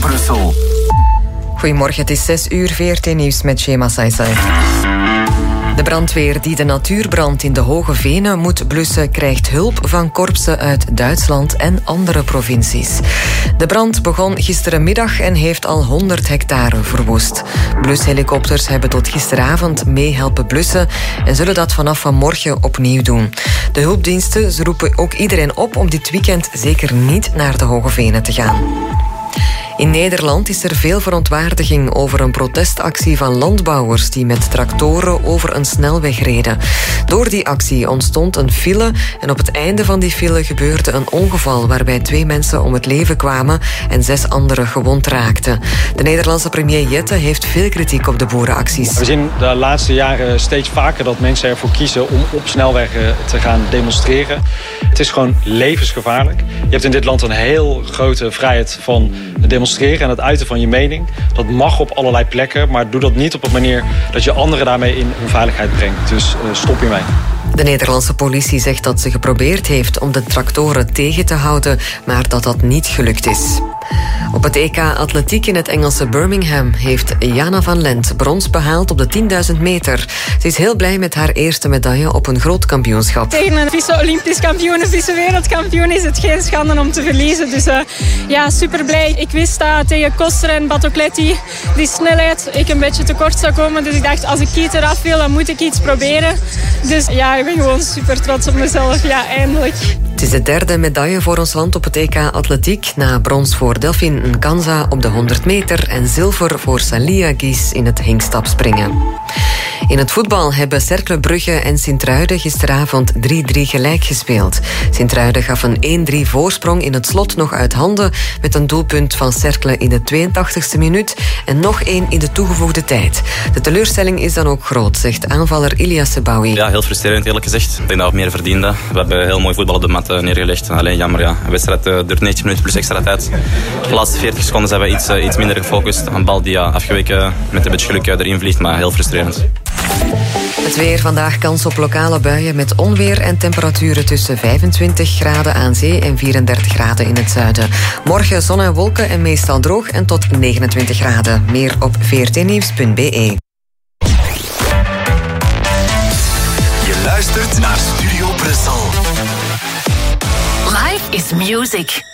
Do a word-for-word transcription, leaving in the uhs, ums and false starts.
Brussel. Goedemorgen, het is zes uur, V R T Nieuws met Shema Saisai. De brandweer die de natuurbrand in de Hoge Venen moet blussen, krijgt hulp van korpsen uit Duitsland en andere provincies. De brand begon gisterenmiddag en heeft al honderd hectare verwoest. Blushelikopters hebben tot gisteravond mee helpen blussen en zullen dat vanaf vanmorgen opnieuw doen. De hulpdiensten ze roepen ook iedereen op om dit weekend zeker niet naar de Hoge Venen te gaan. In Nederland is er veel verontwaardiging over een protestactie van landbouwers die met tractoren over een snelweg reden. Door die actie ontstond een file en op het einde van die file gebeurde een ongeval waarbij twee mensen om het leven kwamen en zes anderen gewond raakten. De Nederlandse premier Jette heeft veel kritiek op de boerenacties. We zien de laatste jaren steeds vaker dat mensen ervoor kiezen om op snelwegen te gaan demonstreren. Het is gewoon levensgevaarlijk. Je hebt in dit land een heel grote vrijheid van demonstreren en het uiten van je mening. Dat mag op allerlei plekken, maar doe dat niet op een manier dat je anderen daarmee in onveiligheid brengt. Dus uh, stop hiermee. De Nederlandse politie zegt dat ze geprobeerd heeft om de tractoren tegen te houden, maar dat dat niet gelukt is. Op het E K Atletiek in het Engelse Birmingham heeft Jana van Lent brons behaald op de tienduizend meter. Ze is heel blij met haar eerste medaille op een groot kampioenschap. Tegen een vice-olympisch kampioen, een vice-wereldkampioen is het geen schande om te verliezen. Dus uh, ja, super blij. Ik wist dat tegen Koster en Batocletti die snelheid ik een beetje tekort zou komen. Dus ik dacht, als ik Kiet eraf wil, dan moet ik iets proberen. Dus ja, ik ben gewoon super trots op mezelf. Ja, eindelijk. Het is de derde medaille voor ons land op het E K Atletiek, na brons voor Delphine Nkanza op de honderd meter en zilver voor Salia Gies in het hingstapspringen. In het voetbal hebben Cercle Brugge en Sint-Truiden gisteravond drie drie gelijk gespeeld. Sint-Truiden gaf een één drie voorsprong in het slot nog uit handen met een doelpunt van Cercle in de tweeëntachtigste minuut en nog één in de toegevoegde tijd. De teleurstelling is dan ook groot, zegt aanvaller Ilyas Sebaoui. Ja, heel frustrerend eerlijk gezegd. Ik denk dat we meer verdienden. We hebben heel mooi voetbal op de mat neergelegd. Alleen jammer, ja. Een wedstrijd duurt negentig minuten plus extra tijd. De laatste veertig seconden zijn we iets, iets minder gefocust. Een bal die ja, afgeweken met een beetje geluk erin vliegt, maar heel frustrerend. Het weer, vandaag kans op lokale buien met onweer en temperaturen tussen vijfentwintig graden aan zee en vierendertig graden in het zuiden. Morgen zon en wolken en meestal droog en tot negenentwintig graden. Meer op v r t nieuws punt b e. Je luistert naar Studio Brussel. Life is music.